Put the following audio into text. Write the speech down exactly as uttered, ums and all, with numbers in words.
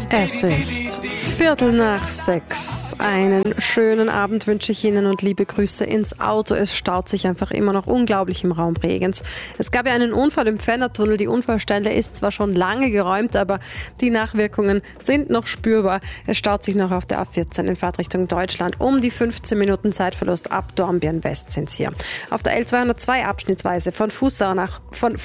Es ist Viertel nach sechs. Einen schönen Abend wünsche ich Ihnen und liebe Grüße ins Auto. Es staut sich einfach immer noch unglaublich im Raum Bregenz. Es gab ja einen Unfall im Pfändertunnel. Die Unfallstelle ist zwar schon lange geräumt, aber die Nachwirkungen sind noch spürbar. Es staut sich noch auf der A vierzehn in Fahrtrichtung Deutschland. Um die fünfzehn Minuten Zeitverlust ab Dornbirn West sind es hier. Auf der L zweihundertzwei abschnittsweise von Fußau nach, von